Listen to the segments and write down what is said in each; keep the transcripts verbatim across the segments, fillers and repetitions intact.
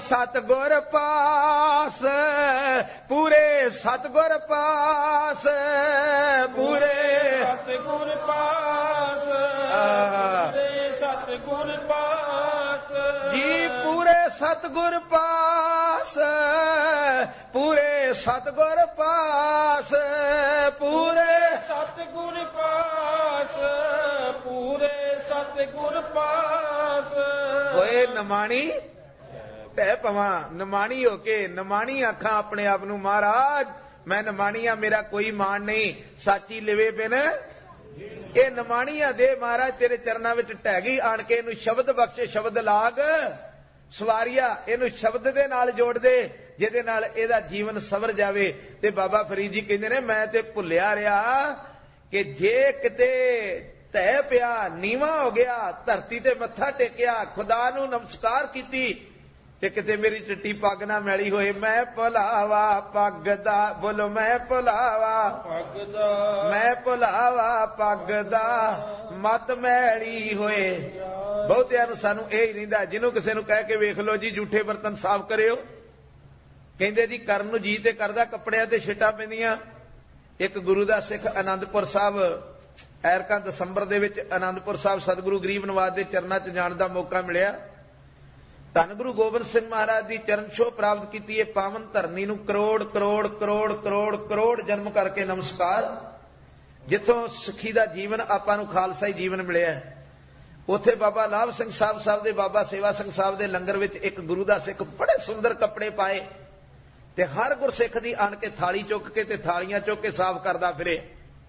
सतगुर पास, पूरे सतगुर पास, पूरे सतगुर पास, पूरे सतगुर पास जी, पूरे सतगुर पास, पूरे सतगुर पास, पूरे सतगुर पास, पूरे सतगुर पास। होए नमाणी तै पवां, नमाणी हो के नमाणी आखां अपने आप नूं महाराज मैं नमाणी आ, मेरा कोई मान नहीं, साची लिवे बिन ये नमाणीਆਂ दे महाराज तेरे चरनां विच ढह गई, आण के इनू शब्द बख्शे, शब्द लाग सवारिया, इनू शब्द दे नाल जोड़ दे जिहदे नाल इहदा जीवन सवर जावे। ते बाबा फरीद जी कहंदे ने मैं ते भुल्लिया रहा कि जे किते ढह पिया, नीवा हो गया, धरती ते मत्था टेकिया, खुदा नू नमस्कार कीती ते किते मेरी चिट्टी पग ना मैली होए, मैं भुलावा पग दा, बोलो मैं भुलावा पग दा, मैं भुलावा पग दा, मत मैली होए। बहुतिਆਂ ਨੂੰ ਸਾਨੂੰ ਇਹ ਹੀ ਰਹਿੰਦਾ, ਜਿਹਨੂੰ ਕਿਸੇ ਨੂੰ ਕਹਿ ਕੇ ਵੇਖ ਲਓ ਜੀ ਝੂਠੇ ਬਰਤਨ ਸਾਫ਼ ਕਰਿਓ, ਕਹਿੰਦੇ ਜੀ ਕਰਨ ਨੂੰ ਜੀ ਤੇ ਕਰਦਾ, ਕੱਪੜਿਆਂ ਤੇ ਛਿੱਟਾਂ ਪੈਂਦੀਆਂ। ਇੱਕ ਗੁਰੂ ਦਾ ਸਿੱਖ ਆਨੰਦਪੁਰ ਸਾਹਿਬ ਐਰਕਾ ਦਸੰਬਰ ਦੇ ਵਿੱਚ ਆਨੰਦਪੁਰ ਸਾਹਿਬ ਸਤਿਗੁਰੂ ਗਰੀਬ ਨਵਾਜ ਦੇ ਚਰਨਾਂ 'ਚ ਜਾਣ ਦਾ ਮੌਕਾ ਮਿਲਿਆ। ਧੰਨ ਗੁਰੂ ਗੋਬਿੰਦ ਸਿੰਘ ਮਹਾਰਾਜ ਦੀ ਚਰਨ ਛੋਹ ਪ੍ਰਾਪਤ ਕੀਤੀ। ਇਹ ਪਾਵਨ ਧਰਨੀ ਨੂੰ ਕਰੋੜ ਕਰੋੜ ਕਰੋੜ ਕਰੋੜ ਕਰੋੜ ਜਨਮ ਕਰਕੇ ਨਮਸਕਾਰ। ਜਿੱਥੋਂ ਸਿੱਖੀ ਦਾ ਜੀਵਨ ਆਪਾਂ ਨੂੰ ਖਾਲਸਾਈ ਜੀਵਨ ਮਿਲਿਆ, ਉੱਥੇ ਬਾਬਾ ਲਾਭ ਸਿੰਘ ਸਾਹਿਬ ਸਾਹਿਬ ਦੇ ਬਾਬਾ ਸੇਵਾ ਸਿੰਘ ਸਾਹਿਬ ਦੇ ਲੰਗਰ ਵਿੱਚ ਇੱਕ ਗੁਰੂ ਦਾ ਸਿੱਖ ਬੜੇ ਸੁੰਦਰ ਕੱਪੜੇ ਪਾਏ ਤੇ ਹਰ ਗੁਰਸਿੱਖ ਦੀ ਆਣ ਕੇ ਥਾਲੀ ਚੁੱਕ ਕੇ ਤੇ ਥਾਲੀਆਂ ਚੁੱਕ ਕੇ ਸਾਫ਼ ਕਰਦਾ ਫਿਰੇ।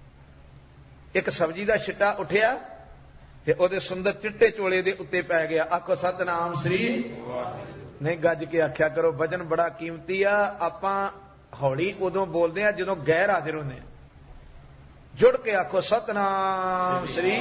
ਇੱਕ ਸਬਜ਼ੀ ਦਾ ਛਿੱਟਾ ਉੱਠਿਆ ਤੇ ਉਹਦੇ ਸੁੰਦਰ ਚਿੱਟੇ ਚੋਲੇ ਦੇ ਉੱਤੇ ਪੈ ਗਿਆ। ਆਖੋ ਸਤਨਾਮ ਸ੍ਰੀ ਨਹੀਂ, ਗੱਜ ਕੇ ਆਖਿਆ ਕਰੋ, ਵਜਨ ਬੜਾ ਕੀਮਤੀ ਆ। ਆਪਾਂ ਹੌਲੀ ਉਦੋਂ ਬੋਲਦੇ ਆ ਜਦੋਂ ਗੈਰ ਹਾਜ਼ਰ ਹੁੰਦੇ, ਜੁੜ ਕੇ ਆਖੋ ਸਤਨਾਮ ਸ੍ਰੀ।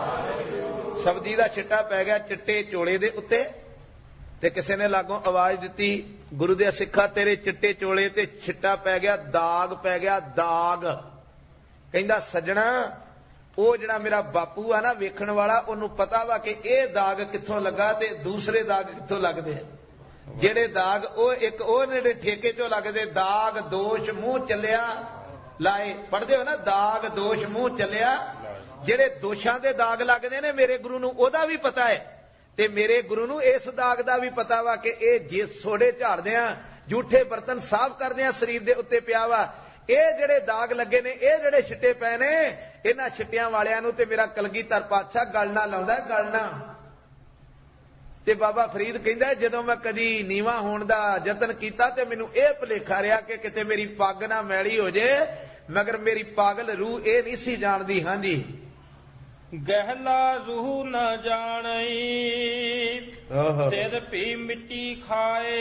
ਸਬਜ਼ੀ ਦਾ ਛਿੱਟਾ ਪੈ ਗਿਆ ਚਿੱਟੇ ਚੋਲੇ ਦੇ ਉੱਤੇ ਤੇ ਕਿਸੇ ਨੇ ਲਾਗੋਂ ਆਵਾਜ਼ ਦਿੱਤੀ, ਗੁਰੂ ਦੇ ਸਿੱਖਾ ਤੇਰੇ ਚਿੱਟੇ ਚੋਲੇ ਤੇ ਛਿੱਟਾ ਪੈ ਗਿਆ, ਦਾਗ ਪੈ ਗਿਆ, ਦਾਗ। ਕਹਿੰਦਾ ਸੱਜਣਾ, ਉਹ ਜਿਹੜਾ ਮੇਰਾ ਬਾਪੂ ਆ ਨਾ ਵੇਖਣ ਵਾਲਾ, ਉਹਨੂੰ ਪਤਾ ਵਾ ਕਿ ਇਹ ਦਾਗ ਕਿੱਥੋਂ ਲੱਗਾ ਤੇ ਦੂਸਰੇ ਦਾਗ ਕਿੱਥੋਂ ਲੱਗਦੇ। ਜਿਹੜੇ ਦਾਗ ਉਹ ਇੱਕ ਉਹ ਜਿਹੜੇ ਠੇਕੇ ਚੋਂ ਲੱਗਦੇ, ਦਾਗ ਦੋਸ਼ ਮੂੰਹ ਚੱਲਿਆ ਲਾਏ, ਪੜ੍ਹਦੇ ਹੋ ਨਾ, ਦਾਗ ਦੋਸ਼ ਮੂੰਹ ਚੱਲਿਆ। ਜਿਹੜੇ ਦੋਸ਼ਾਂ ਦੇ ਦਾਗ ਲੱਗਦੇ ਨੇ ਮੇਰੇ ਗੁਰੂ ਨੂੰ ਉਹਦਾ ਵੀ ਪਤਾ ਹੈ ਤੇ ਮੇਰੇ ਗੁਰੂ ਨੂੰ ਇਸ ਦਾਗ ਦਾ ਵੀ ਪਤਾ ਵਾ ਕਿ ਇਹ ਜੇ ਸੋਡੇ ਝਾੜਦੇ ਆ, ਝੂਠੇ ਬਰਤਨ ਸਾਫ਼ ਕਰਦੇ ਆ, ਸਰੀਰ ਦੇ ਉੱਤੇ ਪਿਆ ਵਾ। ਇਹ ਜਿਹੜੇ ਦਾਗ ਲੱਗੇ ਨੇ, ਇਹ ਜਿਹੜੇ ਛਿੱਟੇ ਪਏ ਨੇ, ਇਹਨਾਂ ਛਿੱਟਿਆਂ ਵਾਲਿਆਂ ਨੂੰ ਤੇ ਮੇਰਾ ਕਲਗੀਧਰ ਪਾਤਸ਼ਾਹ ਗਲ ਨਾ ਲਾਉਂਦਾ, ਗਲ ਨਾ। ਤੇ ਬਾਬਾ ਫਰੀਦ ਕਹਿੰਦਾ ਜਦੋਂ ਮੈਂ ਕਦੀ ਨੀਵਾ ਹੋਣ ਦਾ ਯਤਨ ਕੀਤਾ ਤੇ ਮੈਨੂੰ ਇਹ ਭੁਲੇਖਾ ਰਿਹਾ ਕਿ ਕਿਤੇ ਮੇਰੀ ਪੱਗ ਨਾ ਮੈਲੀ ਹੋ ਜੇ, ਮਗਰ ਮੇਰੀ ਪਾਗਲ ਰੂਹ ਇਹ ਨਹੀਂ ਸੀ ਜਾਣਦੀ। ਹਾਂਜੀ, ਗਹਿਲਾ ਰੂਹ ਨਾ ਜਾਣਈ, ਸਿਰ ਭੀ ਮਿੱਟੀ ਖਾਏ।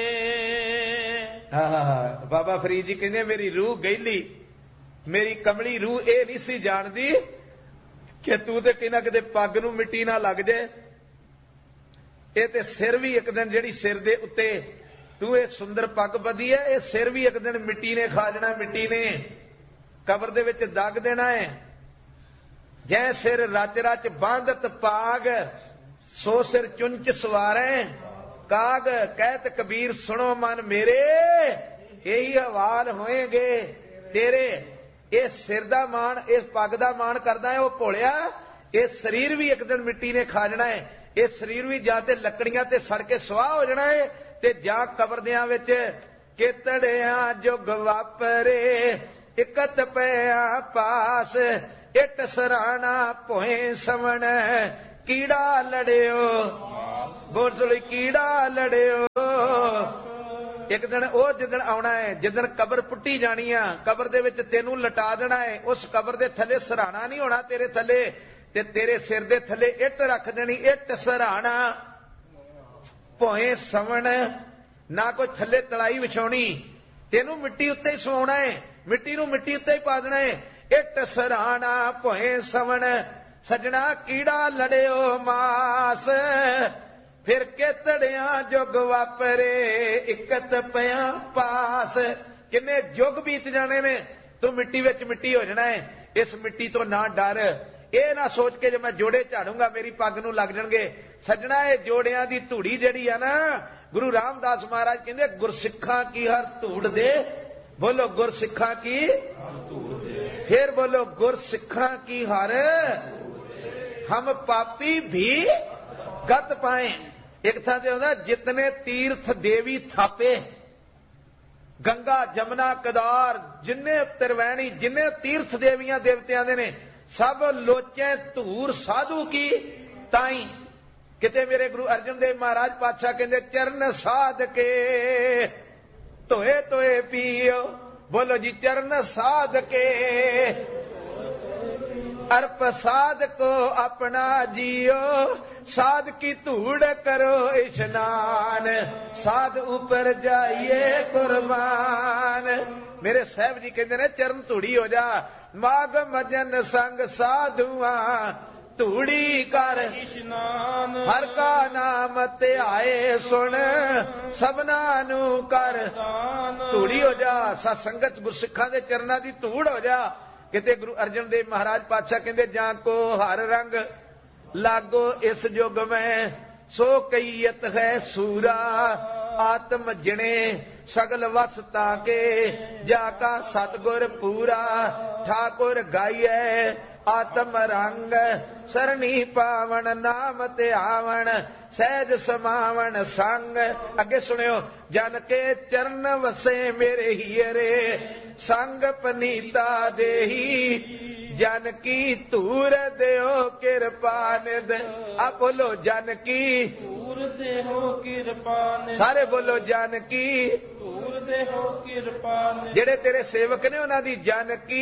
ਹਾਂ, ਬਾਬਾ ਫਰੀਦ ਜੀ ਕਹਿੰਦੇ ਮੇਰੀ ਰੂਹ ਗਹਿਲੀ, ਮੇਰੀ ਕਮਲੀ ਰੂਹ ਇਹ ਨਹੀਂ ਸੀ ਜਾਣਦੀ ਕਿ ਤੂੰ ਤੇ ਕਿਨਾ ਕਿਤੇ ਪੱਗ ਨੂੰ ਮਿੱਟੀ ਨਾ ਲੱਗ ਜਾਏ। ਇਹ ਤੇ ਸਿਰ ਵੀ ਇੱਕ ਦਿਨ ਜਿਹੜੀ ਸਿਰ ਦੇ ਉੱਤੇ ਤੂੰ ਇਹ ਸੁੰਦਰ ਪੱਗ ਬੱਧੀ ਹੈ, ਇਹ ਸਿਰ ਵੀ ਇੱਕ ਦਿਨ ਮਿੱਟੀ ਨੇ ਖਾ ਜਾਣਾ, ਮਿੱਟੀ ਨੇ ਕਬਰ ਦੇ ਵਿੱਚ ਦੱਗ ਦੇਣਾ ਹੈ। ਜੈ ਸਿਰ ਰਚ ਰਚ ਬਾਂਧਤ ਪਾਗ, ਸੋ ਸਿਰ ਚੁੰਚ ਸਵਾਰੈ ਕਾਗ। ਕਹਿਤ ਕਬੀਰ ਸੁਣੋ ਮਨ ਮੇਰੇ, ਇਹੀ ਹਵਾਲ ਹੋਏਗੇ ਤੇਰੇ। ਇਹ ਸਿਰ ਦਾ ਮਾਣ, ਇਸ ਪੱਗ ਦਾ ਮਾਣ ਕਰਦਾ ਹੈ ਉਹ ਭੋਲਿਆ, ਇਹ ਸਰੀਰ ਵੀ ਇੱਕ ਦਿਨ ਮਿੱਟੀ ਨੇ ਖਾ ਜਾਣਾ ਹੈ। ਇਹ ਸਰੀਰ ਵੀ ਜਾਂ ਤੇ ਲੱਕੜੀਆਂ ਤੇ ਸੜ ਕੇ ਸੁਆਹ ਹੋ ਜਾਣਾ ਹੈ ਤੇ ਜਾਂ ਕਬਰਦਿਆਂ ਵਿੱਚ ਕਿਤੜਿਆਂ ਜੁਗ ਵਾਪਰੇ, ਇਕਤ ਪਿਆ ਪਾਸ। ਇੱਟ ਸਰਾਣਾ ਭੋਏ ਸਵਣ, ਕੀੜਾ ਲੜਿਓ ਬੋਲ ਸੁਣੀ, ਕੀੜਾ ਲੜਿਓ। ਇੱਕ ਦਿਨ ਉਹ ਜਿੱਦਣ ਆਉਣਾ ਹੈ, ਜਿੱਦਣ ਕਬਰ ਪੁੱਟੀ ਜਾਣੀ ਆ, ਕਬਰ ਦੇ ਵਿੱਚ ਤੈਨੂੰ ਲਟਾ ਦੇਣਾ ਹੈ। ਉਸ ਕਬਰ ਦੇ ਥੱਲੇ ਸਰਾਣਾ ਨਹੀਂ ਹੋਣਾ ਤੇਰੇ ਥੱਲੇ, ਤੇ ਤੇਰੇ ਸਿਰ ਦੇ ਥੱਲੇ ਇੱਟ ਰੱਖ ਦੇਣੀ, ਇੱਟ ਸਰਾਣਾ ਭੋਏ ਸਵਣ। ਨਾ ਕੋਈ ਥੱਲੇ ਤਲਾਈ ਵਿਛਾਉਣੀ, ਤੈਨੂੰ ਮਿੱਟੀ ਉੱਤੇ ਹੀ ਸਵਾਉਣਾ ਹੈ, ਮਿੱਟੀ ਨੂੰ ਮਿੱਟੀ ਉੱਤੇ ਹੀ ਪਾ ਦੇਣਾ ਹੈ। ਇੱਟ ਸਰਾਣਾ ਭੋਏ ਸਵਣ, ਸਜਣਾ ਕੀੜਾ ਲੜਿਓ ਮਾਸ। ਫਿਰ ਕਿਤੜਿਆਂ ਜੁਗ ਵਾਪਰੇ, ਇਕਤ ਪਿਆ ਪਾਸ। ਕਿੰਨੇ ਯੁੱਗ ਬੀਤ ਜਾਣੇ ਨੇ, ਤੂੰ ਮਿੱਟੀ ਵਿੱਚ ਮਿੱਟੀ ਹੋ ਜਾਣਾ ਹੈ। ਇਸ ਮਿੱਟੀ ਤੋਂ ਨਾ ਡਰ, ਇਹ ਨਾ ਸੋਚ ਕੇ ਜੇ ਮੈਂ ਜੋੜੇ ਝਾੜੂੰਗਾ ਮੇਰੀ ਪੱਗ ਨੂੰ ਲੱਗ ਜਾਣਗੇ। ਸੱਜਣਾ, ਇਹ ਜੋੜਿਆਂ ਦੀ ਧੂੜੀ ਜਿਹੜੀ ਆ ਨਾ, ਗੁਰੂ ਰਾਮਦਾਸ ਮਹਾਰਾਜ ਕਹਿੰਦੇ ਗੁਰਸਿੱਖਾਂ ਕੀ ਹਰ ਧੂੜ ਦੇ, ਬੋਲੋ ਗੁਰਸਿੱਖਾਂ ਕੀ ਧੂੜ ਦੇ, ਫਿਰ ਬੋਲੋ ਗੁਰਸਿੱਖਾਂ ਕੀ ਹਰ ਹਮ ਪਾਪੀ ਵੀ ਗਤ ਪਾਏ। ਇੱਕ ਥਾਂ ਤੇ ਹੁੰਦਾ ਜਿਤਨੇ ਤੀਰਥ ਦੇਵੀ ਥਾਪੇ, ਗੰਗਾ ਜਮਨਾ ਕਦਾਰ ਜਿੰਨੇ ਤਿਰਵੈਣੀ ਜਿੰਨੇ ਤੀਰਥ ਦੇਵੀਆਂ ਦੇਵਤਿਆਂ ਦੇ ਨੇ, ਸਭ ਲੋਚੇ ਧੂਰ ਸਾਧੂ ਕੀ ਤਾਈ। ਕਿਤੇ ਮੇਰੇ ਗੁਰੂ ਅਰਜਨ ਦੇਵ ਮਹਾਰਾਜ ਪਾਤਸ਼ਾਹ ਕਹਿੰਦੇ ਚਰਨ ਸਾਧ ਕੇ ਧੋਏ ਧੋਏ ਪੀਓ, ਬੋਲੋ ਜੀ ਚਰਨ ਸਾਧ ਕੇ ਅਰਪ ਸਾਧ ਕੋ ਆਪਣਾ ਜੀਓ, ਸਾਧ ਕੀ ਧੂੜ ਕਰੋ ਇਸ਼ਨਾਨ, ਸਾਧ ਉੱਪਰ ਜਾਈਏ ਕੁਰਬਾਨ। ਮੇਰੇ ਸਾਹਿਬ ਜੀ ਕਹਿੰਦੇ ਨੇ ਚਰਨ ਧੂੜੀ ਹੋ ਜਾ, ਮਾਗ ਮਜਨ ਸੰਗ ਸਾਧੂਆਂ ਧੂੜੀ ਕਰ ਇਸ਼ਨਾਨ, ਹਰ ਕਾ ਨਾਮ ਧਿਆਏ ਸੁਣ ਸਭਨਾ ਨੂੰ ਕਰ ਧੂੜੀ ਹੋ ਜਾ। ਸਤ ਸੰਗਤ ਗੁਰਸਿੱਖਾਂ ਦੇ ਚਰਨਾਂ ਦੀ ਧੂੜ ਹੋ ਜਾ। ਕਿਤੇ ਗੁਰੂ ਅਰਜਨ ਦੇਵ ਮਹਾਰਾਜ ਪਾਤਸ਼ਾਹ ਕਹਿੰਦੇ ਜਾਂ ਕੋ ਹਰ ਰੰਗ ਲਾਗੋ ਇਸ ਯੁਗ ਮੈਂ, ਸੋ ਕਈਅਤ ਹੈ ਸੂਰਾ ਆਤਮ ਜਿਣੇ ਸਗਲ ਵਸ ਤਾਕੇ, ਜਾ ਕਾ ਸਤਗੁਰ ਪੂਰਾ ਠਾਕੁਰ ਗਾਈਐ ਆਤਮ ਰੰਗ, ਸਰਣੀ ਪਾਵਨ ਨਾਮ ਧਿਆਵਣ ਸਹਿਜ ਸਮਾਵਣ ਸੰਗ। ਅੱਗੇ ਸੁਣਿਓ, ਜਨ ਕੇ ਚਰਨ ਵਸੇ ਮੇਰੇ ਹੀਰੇ, ਸੰਗ ਪਨੀਤਾ ਦੇਹੀ, ਜਨ ਕੀ ਧੂਰ ਦਿਓ ਕਿਰਪਾ ਨਿਧ। ਆ ਬੋਲੋ ਜਨ ਕੀ ਧੂਰ ਦੇਹੋ ਕਿਰਪਾ ਨਿਧ, ਸਾਰੇ ਬੋਲੋ ਜਨ ਕੀ ਧੂਰ ਦੇਹੋ ਕਿਰਪਾ ਨਿਧ। ਜਿਹੜੇ ਤੇਰੇ ਸੇਵਕ ਨੇ ਉਹਨਾਂ ਦੀ ਜਨ ਕੀ